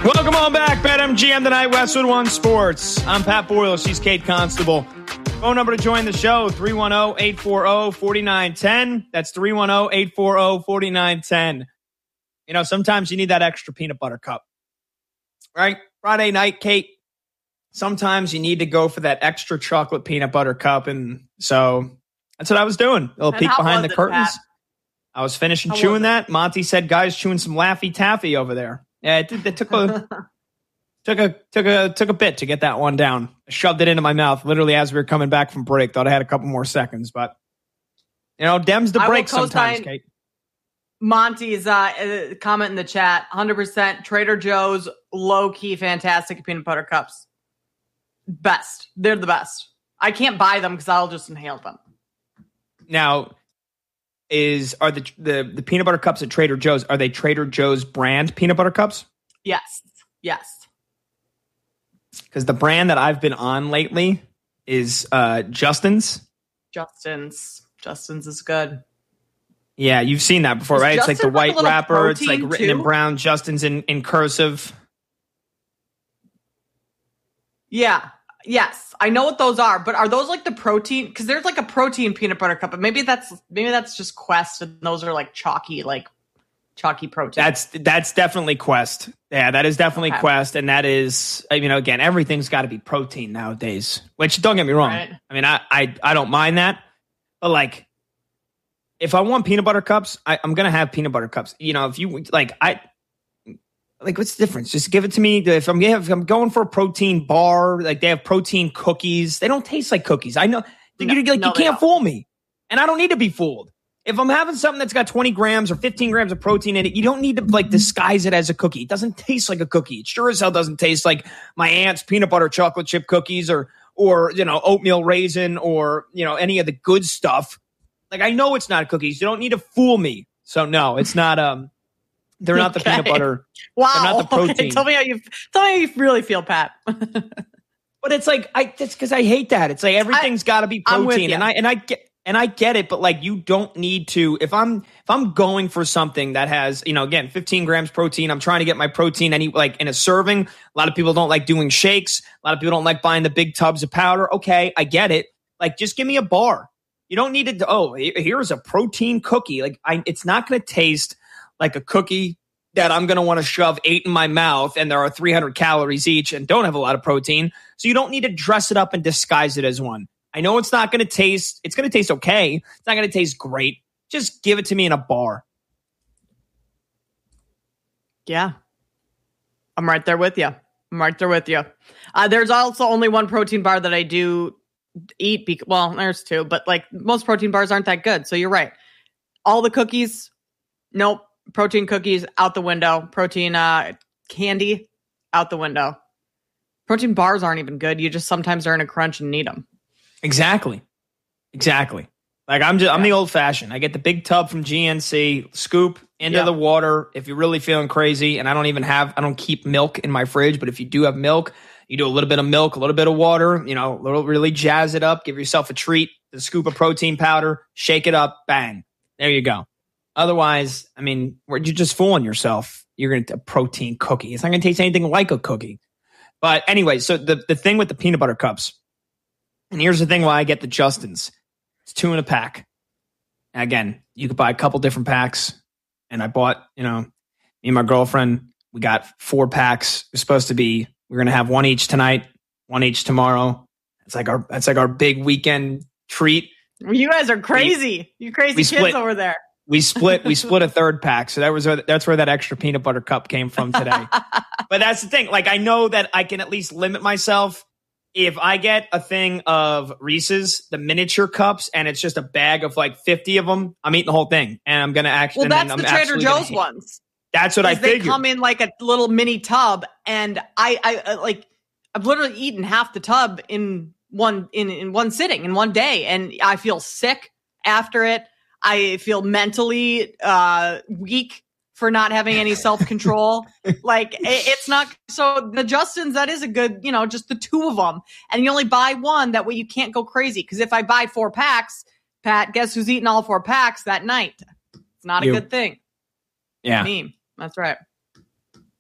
Welcome on back, BetMGM tonight, Westwood One Sports. I'm Pat Boyle. She's Kate Constable. Phone number to join the show, 310-840-4910. That's 310-840-4910. You know, sometimes you need that extra peanut butter cup, right? Friday night, Kate, sometimes you need to go for that extra chocolate peanut butter cup. And so that's what I was doing. A little peek behind the curtains. Pat? I was finishing chewing that. Monty said, guys, chewing some Laffy Taffy over there. Yeah, it took a bit to get that one down. I shoved it into my mouth literally as we were coming back from break. Thought I had a couple more seconds, but you know, Dem's the break sometimes, Kate. Monty's comment in the chat, 100% Trader Joe's low-key fantastic peanut butter cups. Best. They're the best. I can't buy them because I'll just inhale them. Now, are the peanut butter cups at Trader Joe's, are they Trader Joe's brand peanut butter cups? Yes. Because the brand that I've been on lately is Justin's. Justin's is good. Yeah, you've seen that before, right? Justin, it's like the white wrapper. It's like written in brown, Justin's in cursive. Yeah. Yes, I know what those are, but are those like the protein? Because there's like a protein peanut butter cup, but maybe that's just Quest, and those are like chalky protein. That's definitely Quest. Yeah, that is definitely okay. Quest, and that is, you know, again, everything's got to be protein nowadays. Which, don't get me wrong, right. I mean, I don't mind that, but like, if I want peanut butter cups, I'm gonna have peanut butter cups. You know, if you what's the difference? Just give it to me. If I'm going for a protein bar, like they have protein cookies, they don't taste like cookies. I know, you can't fool me, and I don't need to be fooled. If I'm having something that's got 20 grams or 15 grams of protein in it, you don't need to like disguise it as a cookie. It doesn't taste like a cookie. It sure as hell doesn't taste like my aunt's peanut butter chocolate chip cookies or you know, oatmeal raisin or, you know, any of the good stuff. Like, I know it's not cookies. You don't need to fool me. So no, it's not. They're not the peanut butter. Wow. They're not the protein. Okay. Tell me how you really feel, Pat. But it's like, it's because I hate that. It's like everything's got to be protein, and I get it. But like, you don't need to. If I'm going for something that has, you know, again, 15 grams protein, I'm trying to get my protein in a serving. A lot of people don't like doing shakes. A lot of people don't like buying the big tubs of powder. Okay, I get it. Like, just give me a bar. You don't need to. Here's a protein cookie. Like, it's not going to taste like a cookie that I'm going to want to shove 8 in my mouth, and there are 300 calories each and don't have a lot of protein. So you don't need to dress it up and disguise it as one. I know it's not going to taste, it's going to taste okay. It's not going to taste great. Just give it to me in a bar. Yeah. I'm right there with you. There's also only one protein bar that I do eat. There's two, but like most protein bars aren't that good. So you're right. All the cookies, nope. Protein cookies out the window. Protein candy out the window. Protein bars aren't even good. You just sometimes are in a crunch and need them. Exactly. Like I'm the old fashioned. I get the big tub from GNC, scoop into the water. If you're really feeling crazy, and I don't keep milk in my fridge, but if you do have milk, you do a little bit of milk, a little bit of water, you know, really jazz it up, give yourself a treat, the scoop of protein powder, shake it up, bang. There you go. Otherwise, I mean, you're just fooling yourself. You're going to a protein cookie. It's not going to taste anything like a cookie. But anyway, so the thing with the peanut butter cups, and here's the thing why I get the Justin's. It's 2 in a pack. And again, you could buy a couple different packs. And I bought, you know, me and my girlfriend, we got 4 packs. We're going to have one each tonight, one each tomorrow. That's like our big weekend treat. You guys are crazy. You crazy kids over there. We split a third pack. So that's where that extra peanut butter cup came from today. But that's the thing. Like, I know that I can at least limit myself. If I get a thing of Reese's, the miniature cups, and it's just a bag of like 50 of them, I'm eating the whole thing. And I'm going to actually. Well, that's the Trader Joe's ones. That's what I figured. They come in like a little mini tub. And I've literally eaten half the tub in one sitting, in one day. And I feel sick after it. I feel mentally weak for not having any self-control. Like, it's not, so the Justin's, that is a good, you know, just the 2 of them. And you only buy one, that way you can't go crazy. Because if I buy 4 packs, Pat, guess who's eating all 4 packs that night? It's not a good thing. Yeah. Me. That's right.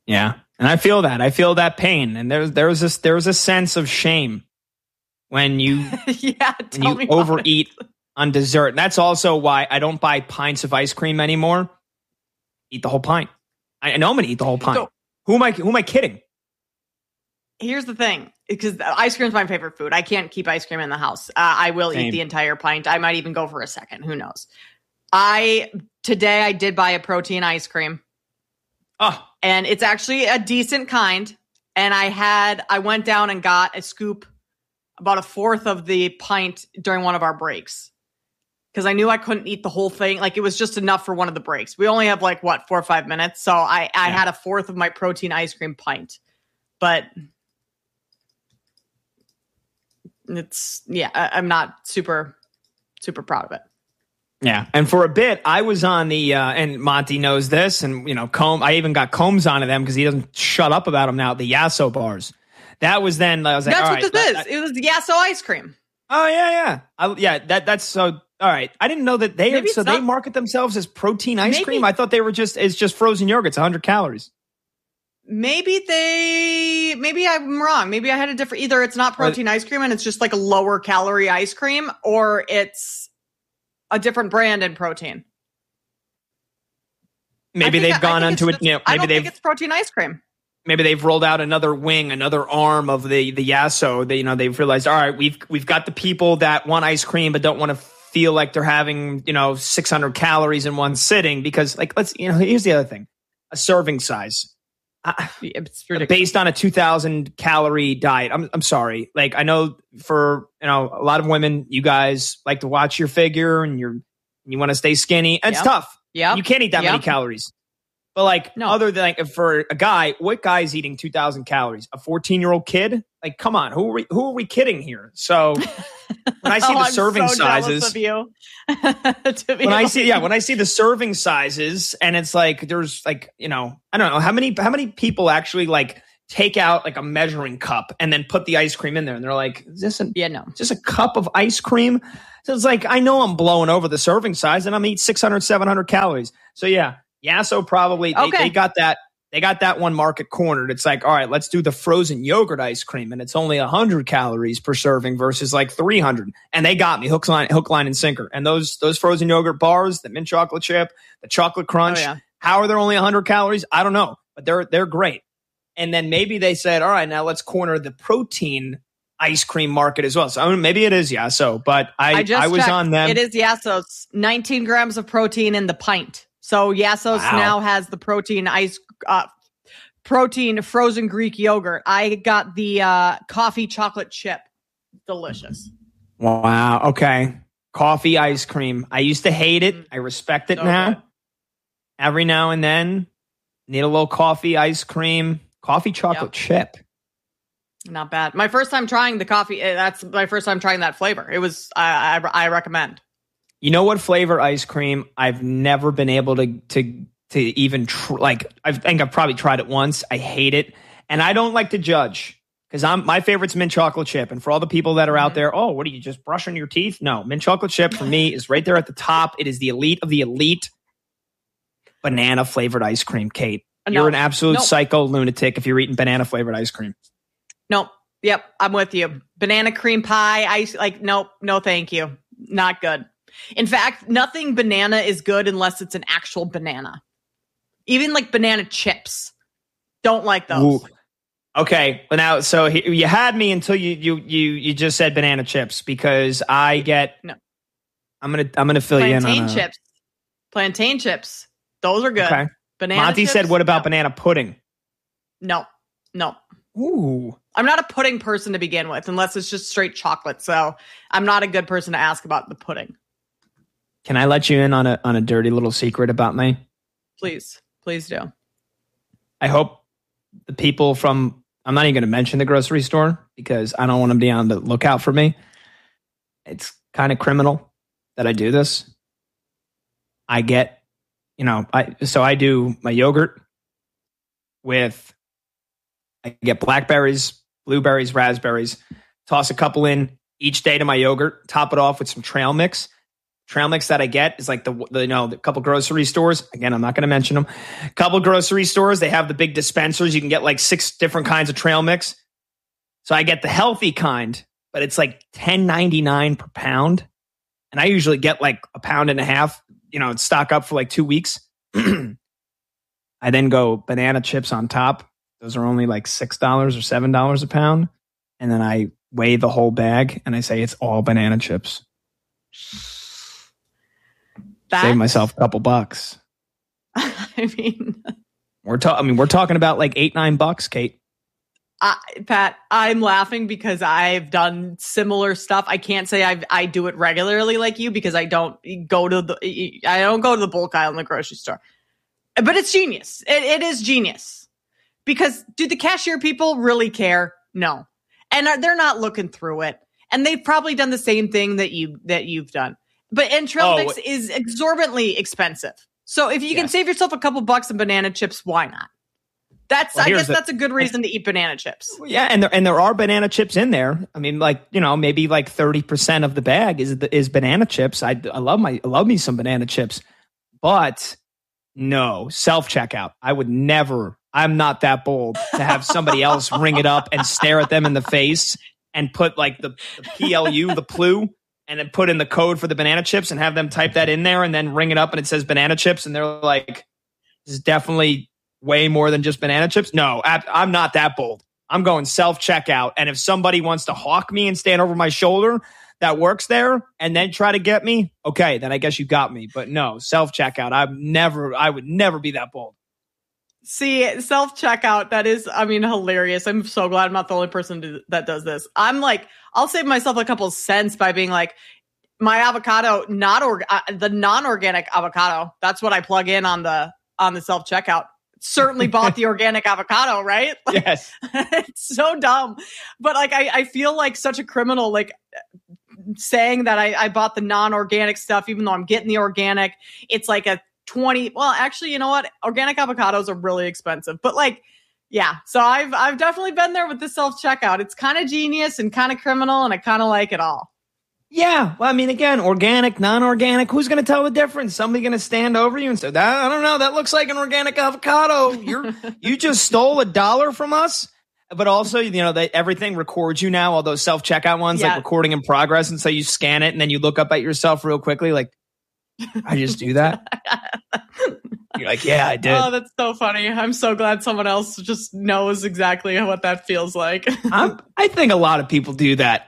Yeah. And I feel that. I feel that pain. And there's a sense of shame when you overeat on dessert. And that's also why I don't buy pints of ice cream anymore. Eat the whole pint. I know I'm going to eat the whole pint. So, who am I kidding? Here's the thing, because ice cream is my favorite food. I can't keep ice cream in the house. I will eat the entire pint. I might even go for a second. Who knows? Today I did buy a protein ice cream. Oh. And it's actually a decent kind. And I went down and got a scoop, about a fourth of the pint during one of our breaks. Because I knew I couldn't eat the whole thing. Like, it was just enough for one of the breaks. We only have 4 or 5 minutes. So I had a fourth of my protein ice cream pint. But I'm not super, super proud of it. Yeah. And for a bit, I was on the, and Monty knows this, and, I even got Combs onto them because he doesn't shut up about them now, the Yasso bars. That was then, I was like, that's all what right, this is. It was Yasso ice cream. Oh, yeah. That's so, all right. I didn't know that they market themselves as protein ice cream. I thought they were it's just frozen yogurt. It's 100 calories. Maybe I'm wrong. Maybe I had a different, either it's not protein ice cream and it's just like a lower calorie ice cream, or it's a different brand in protein. Maybe they've gone onto it. I don't think it's protein ice cream. Maybe they've rolled out another wing, another arm of the Yasso. They've realized, all right, we've got the people that want ice cream but don't want to feel like they're having 600 calories in one sitting, because here's the other thing, a serving size. It's ridiculous. Based on a 2,000 calorie diet. I'm sorry. Like, I know for a lot of women, you guys like to watch your figure and you want to stay skinny. It's tough. Yeah, you can't eat that many calories. But other than for a guy, what guy's eating 2,000 calories? A 14-year-old kid? Like, come on, who are we kidding here? So when I see the serving sizes, of you. when I see the serving sizes, and it's like there's I don't know how many people actually take out a measuring cup and then put the ice cream in there, and they're like, is this a cup of ice cream? So it's like, I know I'm blowing over the serving size, and I'm eating 600, 700 calories. So Yasso probably they got that. They got that one market cornered. It's like, all right, let's do the frozen yogurt ice cream, and it's only 100 calories per serving versus 300. And they got me hook, line, and sinker. And those frozen yogurt bars, the mint chocolate chip, the chocolate crunch, how are there only 100 calories? I don't know, but they're great. And then maybe they said, all right, now let's corner the protein ice cream market as well. So maybe it is Yasso, but I was checked. On them. It is Yasso's 19 grams of protein in the pint. So Yasso's now has the protein frozen Greek yogurt. I got the coffee chocolate chip. Delicious. Wow. Okay. Coffee ice cream. I used to hate it. I respect it now. Good. Every now and then, need a little coffee ice cream. Coffee chocolate chip. Not bad. My first time trying the coffee. That's my first time trying that flavor. It was. I recommend. You know what flavor ice cream I've never been able to even I think I've probably tried it once. I hate it, and I don't like to judge because my favorite's mint chocolate chip. And for all the people that are out there, oh, what are you just brushing your teeth? No, mint chocolate chip for me is right there at the top. It is the elite of the elite. Banana flavored ice cream, Kate. You're an absolute psycho lunatic if you're eating banana flavored ice cream. Nope. Yep, I'm with you. Banana cream pie, ice nope, no thank you. Not good. In fact, nothing banana is good unless it's an actual banana. Even banana chips. Don't like those. Ooh. Okay, but now you had me until you just said banana chips, because I get no. I'm gonna fill you in on Plantain chips. Those are good. Okay. Banana Monty chips, said, what about banana pudding? No. Ooh. I'm not a pudding person to begin with, unless it's just straight chocolate. So I'm not a good person to ask about the pudding. Can I let you in on a dirty little secret about me? Please do. I hope the people from, I'm not even going to mention the grocery store because I don't want to be on the lookout for me. It's kind of criminal that I do this. I get, I do my yogurt I get blackberries, blueberries, raspberries, toss a couple in each day to my yogurt, top it off with some trail mix. trail mix that I get is like the couple grocery stores. Again, I'm not going to mention them. A couple grocery stores, they have the big dispensers. You can get like 6 different kinds of trail mix. So I get the healthy kind, but it's like $10.99 per pound. And I usually get like a pound and a half, stock up for like 2 weeks. I then go banana chips on top. Those are only like $6 or $7 a pound. And then I weigh the whole bag and I say it's all banana chips. Save myself a couple bucks. I mean, we're talking about like $8-9, Kate. Pat, I'm laughing because I've done similar stuff. I can't say I do it regularly like you because I don't go to the bulk aisle in the grocery store. But it's genius. It is genius. Because do the cashier people really care? No. And they're not looking through it. And they've probably done the same thing that you've done. And trail mix is exorbitantly expensive. So if you can save yourself a couple bucks in banana chips, why not? I guess that's a good reason to eat banana chips. Yeah, and there are banana chips in there. I mean, like, maybe like 30% of the bag is banana chips. I love me some banana chips. But no, self-checkout. I would never. I'm not that bold to have somebody else ring it up and stare at them in the face and put like the PLU, the PLU, and then put in the code for the banana chips and have them type that in there and then ring it up and it says banana chips and they're like, this is definitely way more than just banana chips. No, I'm not that bold. I'm going self-checkout. And if somebody wants to hawk me and stand over my shoulder that works there and then try to get me, okay, then I guess you got me. But no, self-checkout. I would never be that bold. See, self-checkout, that is, hilarious. I'm so glad I'm not the only person that does this. I'm like, I'll save myself a couple cents by being like, my avocado, the non-organic avocado, that's what I plug in on the self-checkout. Certainly bought the organic avocado, right? Like, yes. It's so dumb. But like, I feel like such a criminal, like saying that I bought the non-organic stuff, even though I'm getting the organic. It's like a 20. Well, actually, you know what? Organic avocados are really expensive, but like, yeah. So I've definitely been there with the self-checkout. It's kind of genius and kind of criminal, and I kind of like it all. Yeah. Well, I mean, again, organic, non-organic, who's going to tell the difference? Somebody going to stand over you and say, I don't know, that looks like an organic avocado. You just stole $1 from us. But also, everything records you now, all those self-checkout ones, like recording in progress. And so you scan it and then you look up at yourself real quickly, like, I just do that. You're like, yeah, I did. Oh, that's so funny. I'm so glad someone else just knows exactly what that feels like. I think a lot of people do that.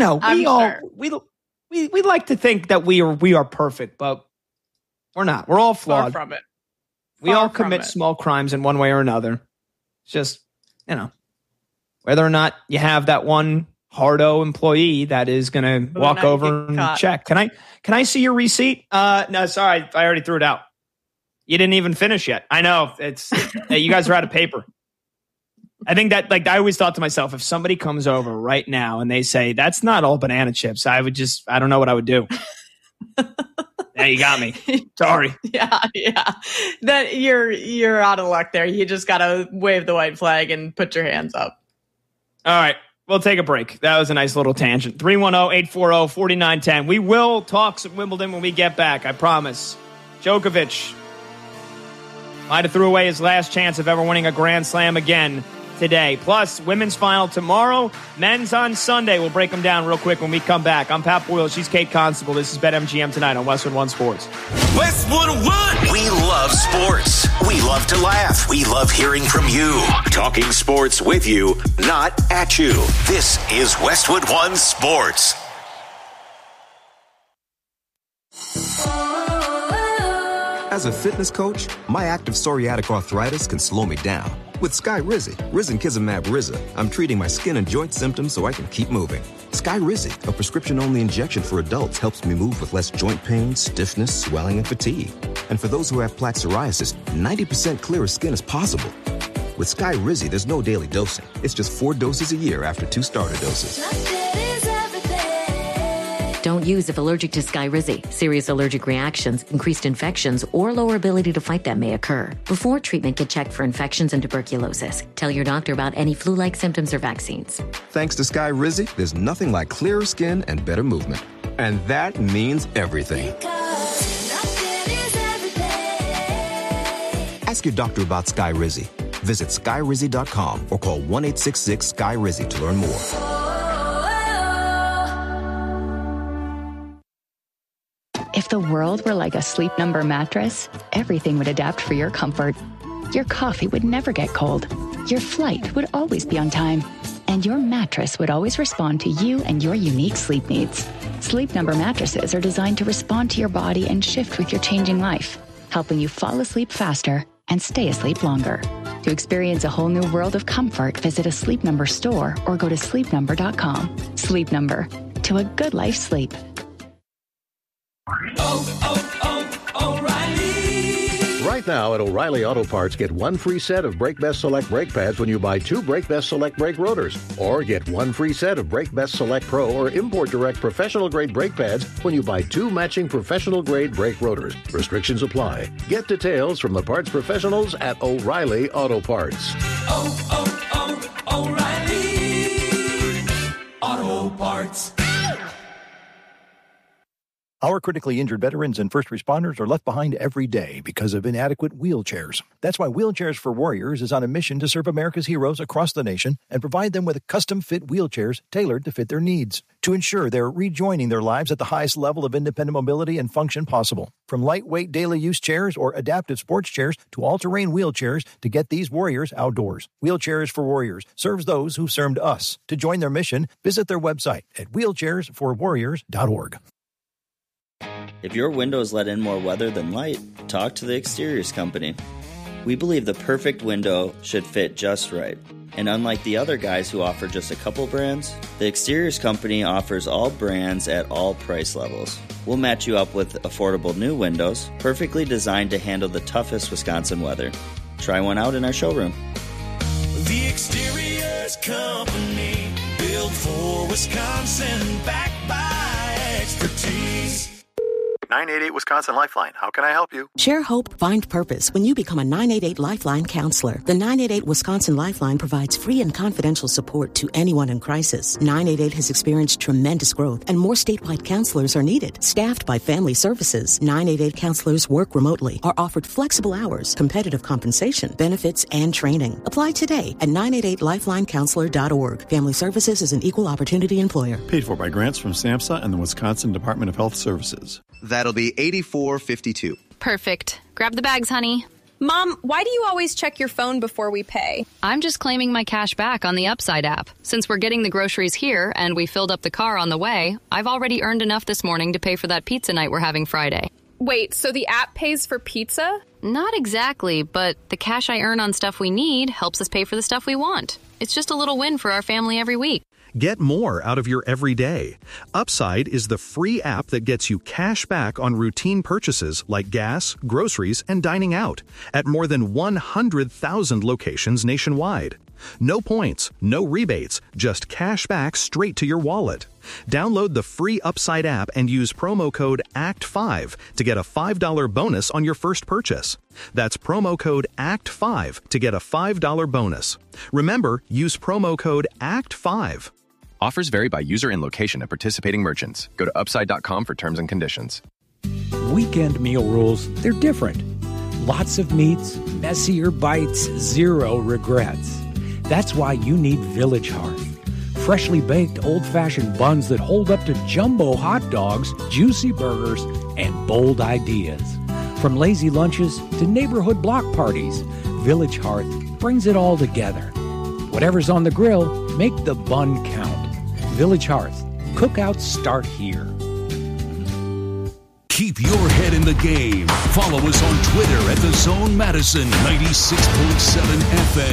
We like to think that we are perfect, but we're not. We're all flawed. Far from it. We all commit small crimes in one way or another. It's just, whether or not you have that one hardo employee that is going to walk over and check. Can I see your receipt? No, sorry. I already threw it out. You didn't even finish yet. I know. You guys are out of paper. I think that, like, I always thought to myself, if somebody comes over right now and they say, that's not all banana chips, I don't know what I would do. Yeah, you got me. Sorry. Yeah. That you're out of luck there. You just got to wave the white flag and put your hands up. All right. We'll take a break. That was a nice little tangent. 310-840-4910. We will talk some Wimbledon when we get back. I promise. Djokovic might have threw away his last chance of ever winning a Grand Slam again today. Plus, women's final tomorrow, men's on Sunday. We'll break them down real quick when we come back. I'm Pat Boyle. She's Kate Constable. This is BetMGM tonight on Westwood One Sports. Westwood One. We love sports. We love to laugh. We love hearing from you. Talking sports with you, not at you. This is Westwood One Sports. As a fitness coach, my active psoriatic arthritis can slow me down. With Skyrizi, Risankizumab Rizza, I'm treating my skin and joint symptoms so I can keep moving. Skyrizi, a prescription-only injection for adults, helps me move with less joint pain, stiffness, swelling, and fatigue. And for those who have plaque psoriasis, 90% clearer skin is possible. With Skyrizi, there's no daily dosing. It's just 4 doses a year after 2 starter doses. Don't use if allergic to Skyrizi. Serious allergic reactions, increased infections, or lower ability to fight them may occur. Before treatment, get checked for infections and tuberculosis. Tell your doctor about any flu-like symptoms or vaccines. Thanks to Skyrizi, there's nothing like clearer skin and better movement. And that means everything. Ask your doctor about Skyrizi. Visit Skyrizi.com or call 1-866-SKY-RIZZI to learn more. If the world were like a Sleep Number mattress, everything would adapt for your comfort. Your coffee would never get cold. Your flight would always be on time. And your mattress would always respond to you and your unique sleep needs. Sleep Number mattresses are designed to respond to your body and shift with your changing life, helping you fall asleep faster and stay asleep longer. To experience a whole new world of comfort, visit a Sleep Number store or go to sleepnumber.com. Sleep Number, to a good life sleep. O'Reilly. Right now at O'Reilly Auto Parts, get one free set of Brake Best Select brake pads when you buy 2 Brake Best Select brake rotors. Or get one free set of Brake Best Select Pro or Import Direct professional-grade brake pads when you buy 2 matching professional-grade brake rotors. Restrictions apply. Get details from the parts professionals at O'Reilly Auto Parts. O'Reilly Auto Parts. Our critically injured veterans and first responders are left behind every day because of inadequate wheelchairs. That's why Wheelchairs for Warriors is on a mission to serve America's heroes across the nation and provide them with custom-fit wheelchairs tailored to fit their needs to ensure they're rejoining their lives at the highest level of independent mobility and function possible. From lightweight daily use chairs or adaptive sports chairs to all-terrain wheelchairs to get these warriors outdoors. Wheelchairs for Warriors serves those who served us. To join their mission, visit their website at wheelchairsforwarriors.org. If your windows let in more weather than light, talk to the Exteriors Company. We believe the perfect window should fit just right. And unlike the other guys who offer just a couple brands, the Exteriors Company offers all brands at all price levels. We'll match you up with affordable new windows, perfectly designed to handle the toughest Wisconsin weather. Try one out in our showroom. The Exteriors Company, built for Wisconsin, backed by expertise. 988 Wisconsin Lifeline. How can I help you? Share hope, find purpose when you become a 988 Lifeline counselor. The 988 Wisconsin Lifeline provides free and confidential support to anyone in crisis. 988 has experienced tremendous growth and more statewide counselors are needed. Staffed by Family Services, 988 counselors work remotely, are offered flexible hours, competitive compensation, benefits, and training. Apply today at 988lifelinecounselor.org. Family Services is an equal opportunity employer. Paid for by grants from SAMHSA and the Wisconsin Department of Health Services. That'll be $84.52. Perfect. Grab the bags, honey. Mom, why do you always check your phone before we pay? I'm just claiming my cash back on the Upside app. Since we're getting the groceries here and we filled up the car on the way, I've already earned enough this morning to pay for that pizza night we're having Friday. Wait, so the app pays for pizza? Not exactly, but the cash I earn on stuff we need helps us pay for the stuff we want. It's just a little win for our family every week. Get more out of your everyday. Upside is the free app that gets you cash back on routine purchases like gas, groceries, and dining out at more than 100,000 locations nationwide. No points, no rebates, just cash back straight to your wallet. Download the free Upside app and use promo code ACT5 to get a $5 bonus on your first purchase. That's promo code ACT5 to get a $5 bonus. Remember, use promo code ACT5. Offers vary by user and location at participating merchants. Go to upside.com for terms and conditions. Weekend meal rules, they're different. Lots of meats, messier bites, zero regrets. That's why you need Village Hearth. Freshly baked old-fashioned buns that hold up to jumbo hot dogs, juicy burgers, and bold ideas. From lazy lunches to neighborhood block parties, Village Hearth brings it all together. Whatever's on the grill, make the bun count. Village Hearth. Cookouts start here. Keep your head in the game. Follow us on Twitter at The Zone Madison 96.7 FM.